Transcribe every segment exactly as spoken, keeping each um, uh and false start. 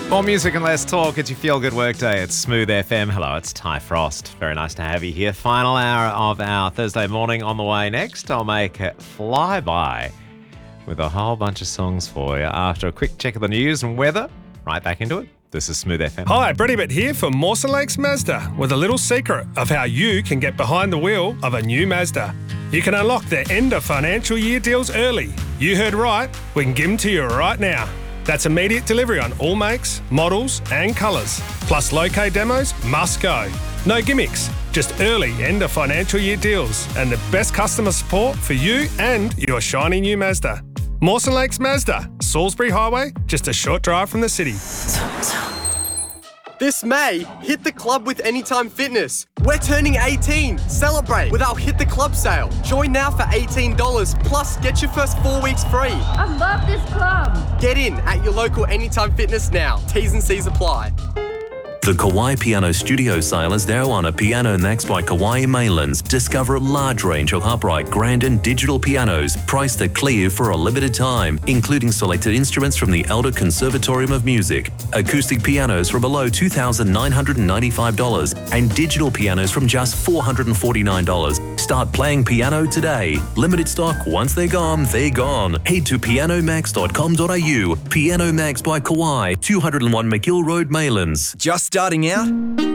More music and less talk. It's your feel-good workday. It's Smooth F M. Hello, it's Ty Frost. Very nice to have you here. Final hour of our Thursday morning on the way. Next, I'll make it fly by with a whole bunch of songs for you after a quick check of the news and weather. Right back into it. This is Smooth F M. Hi, Brady Bitt here for Mawson Lakes Mazda with a little secret of how you can get behind the wheel of a new Mazda. You can unlock their end of financial year deals early. You heard right. We can give them to you right now. That's immediate delivery on all makes, models and colours. Plus low-K demos must go. No gimmicks, just early end of financial year deals and the best customer support for you and your shiny new Mazda. Mawson Lakes Mazda, Salisbury Highway, just a short drive from the city. This May, hit the club with Anytime Fitness. We're turning eighteen. Celebrate with our Hit the Club sale. Join now for eighteen dollars, plus get your first four weeks free. I love this club. Get in at your local Anytime Fitness now. T's and C's apply. The Kauai Piano Studio sale is now on at Piano Max by Kauai Mainlands. Discover a large range of upright, grand and digital pianos priced at clear for a limited time, including selected instruments from the Elder Conservatorium of Music, acoustic pianos for below two thousand nine hundred ninety-five dollars and digital pianos from just four hundred forty-nine dollars. Start playing piano today. Limited stock. Once they're gone, they're gone. Head to piano max dot com dot a u. Piano Max by Kauai, two oh one McGill Road, Mainlands. Just starting out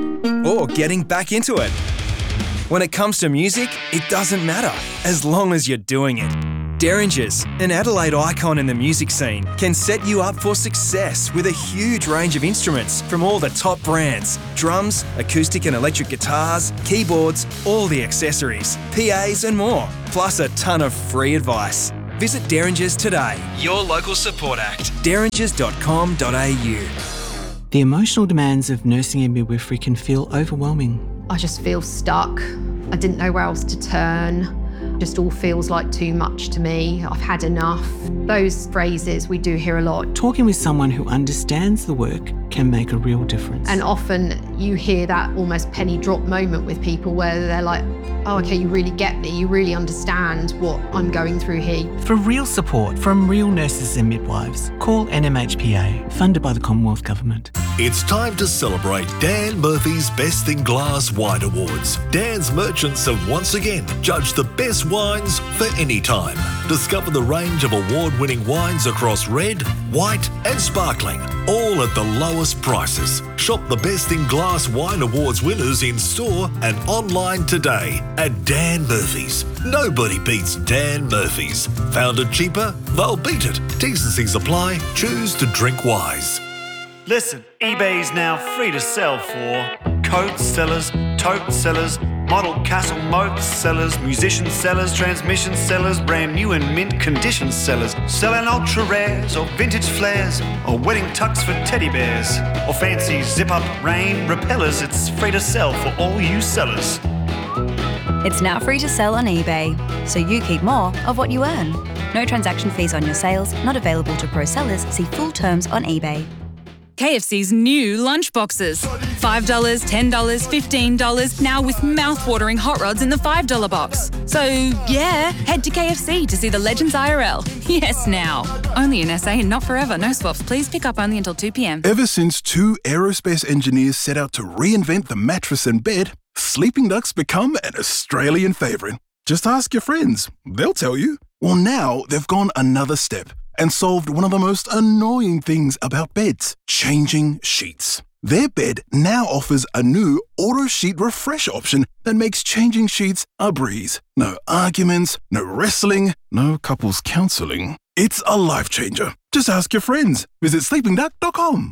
or getting back into it? When it comes to music, it doesn't matter as long as you're doing it. Derringers, an Adelaide icon in the music scene, can set you up for success with a huge range of instruments from all the top brands: drums, acoustic and electric guitars, keyboards, all the accessories, P As and more, plus a ton of free advice. Visit Derringers today, your local support act, derringers dot com dot a u. The emotional demands of nursing and midwifery can feel overwhelming. I just feel stuck. I didn't know where else to turn. Just all feels like too much to me. I've had enough. Those phrases we do hear a lot. Talking with someone who understands the work can make a real difference. And often you hear that almost penny drop moment with people where they're like, oh, okay, you really get me. You really understand what I'm going through here. For real support from real nurses and midwives, call N M H P A, funded by the Commonwealth Government. It's time to celebrate Dan Murphy's Best in Glass Wine Awards. Dan's merchants have once again judged the best wines for any time. Discover the range of award-winning wines across red, white and sparkling, all at the lowest prices. Shop the Best in Glass Wine Awards winners in store and online today at Dan Murphy's. Nobody beats Dan Murphy's. Found it cheaper? They'll beat it. T's and C's apply. Choose to drink wise. Listen, eBay's now free to sell for coat sellers, tote sellers, model castle moat sellers, musician sellers, transmission sellers, brand new and mint condition sellers, selling ultra rares or vintage flares, or wedding tux for teddy bears, or fancy zip-up rain repellers. It's free to sell for all you sellers. It's now free to sell on eBay, so you keep more of what you earn. No transaction fees on your sales, not available to pro sellers. See full terms on eBay. K F C's new lunch boxes. five dollars, ten dollars, fifteen dollars, now with mouth-watering hot rods in the five dollar box. So, yeah, head to K F C to see the Legends I R L. Yes, now. Only in S A and not forever. No swaps. Please pick up only until two p.m. Ever since two aerospace engineers set out to reinvent the mattress and bed, Sleeping Duck's become an Australian favourite. Just ask your friends. They'll tell you. Well, now they've gone another step and solved one of the most annoying things about beds: changing sheets. Their bed now offers a new auto sheet refresh option that makes changing sheets a breeze. No arguments, no wrestling, no couples counselling. It's a life changer. Just ask your friends. Visit sleeping duck dot com.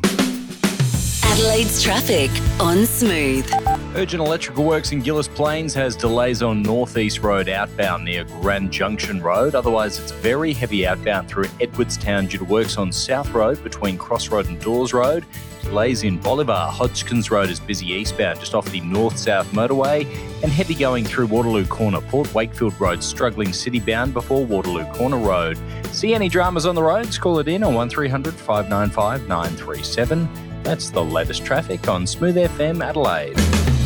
Adelaide's traffic on Smooth. Urgent electrical works in Gillis Plains has delays on North East Road outbound near Grand Junction Road. Otherwise, it's very heavy outbound through Edwardstown due to works on South Road between Cross Road and Dawes Road. Delays in Bolivar. Hodgkins Road is busy eastbound just off the north-south motorway, and heavy going through Waterloo Corner. Port Wakefield Road struggling city-bound before Waterloo Corner Road. See any dramas on the roads? Call it in on one three hundred, five nine five, nine three seven. That's the latest traffic on Smooth F M Adelaide.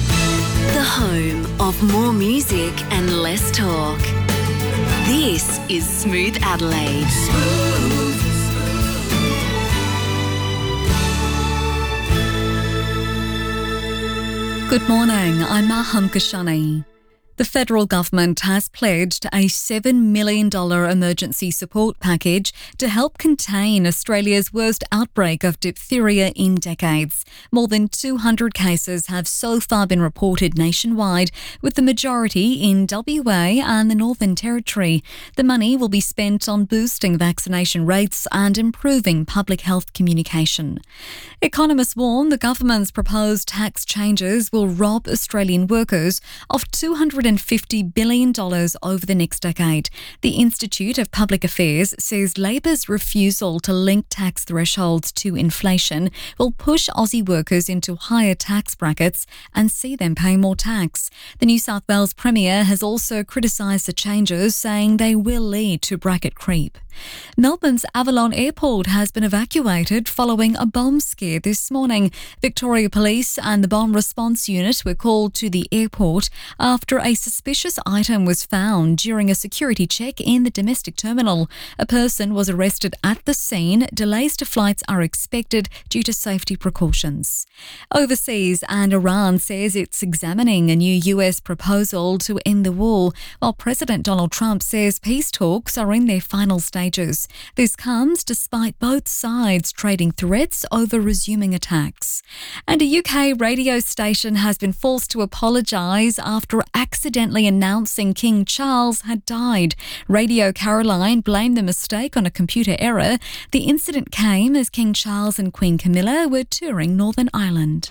The home of more music and less talk. This is Smooth Adelaide. Smooth. Good morning, I'm Maham Kashani. The federal government has pledged a seven million dollars emergency support package to help contain Australia's worst outbreak of diphtheria in decades. More than two hundred cases have so far been reported nationwide, with the majority in W A and the Northern Territory. The money will be spent on boosting vaccination rates and improving public health communication. Economists warn the government's proposed tax changes will rob Australian workers of two hundred fifty billion dollars over the next decade. The Institute of Public Affairs says Labor's refusal to link tax thresholds to inflation will push Aussie workers into higher tax brackets and see them pay more tax. The New South Wales Premier has also criticised the changes, saying they will lead to bracket creep. Melbourne's Avalon Airport has been evacuated following a bomb scare this morning. Victoria Police and the Bomb Response Unit were called to the airport after a suspicious item was found during a security check in the domestic terminal. A person was arrested at the scene. Delays to flights are expected due to safety precautions. Overseas, and Iran says it's examining a new U S proposal to end the war, while President Donald Trump says peace talks are in their final stages. This comes despite both sides trading threats over resuming attacks. And a U K radio station has been forced to apologise after accidentally announcing King Charles had died. Radio Caroline blamed the mistake on a computer error. The incident came as King Charles and Queen Camilla were touring Northern Ireland.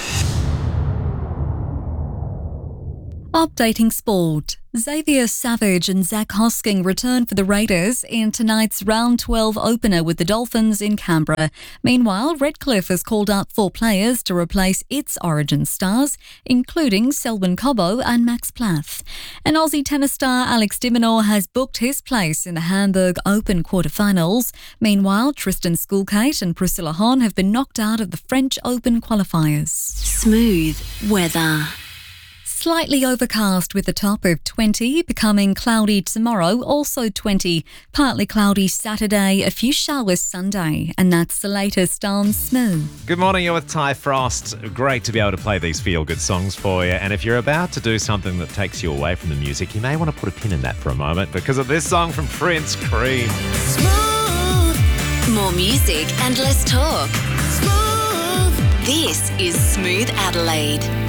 Updating sport. Xavier Savage and Zach Hosking return for the Raiders in tonight's round twelve opener with the Dolphins in Canberra. Meanwhile, Redcliffe has called up four players to replace its Origin stars, including Selwyn Cobbo and Max Plath. And Aussie tennis star Alex de Minaur has booked his place in the Hamburg Open quarterfinals. Meanwhile, Tristan Schoolkate and Priscilla Hon have been knocked out of the French Open qualifiers. Smooth weather. Slightly overcast with a top of twenty, becoming cloudy tomorrow, also twenty. Partly cloudy Saturday, a few showers Sunday. And that's the latest on Smooth. Good morning, you're with Ty Frost. Great to be able to play these feel-good songs for you. And if you're about to do something that takes you away from the music, you may want to put a pin in that for a moment because of this song from Prince, Cream. Smooth. More music and less talk. Smooth. This is Smooth Adelaide.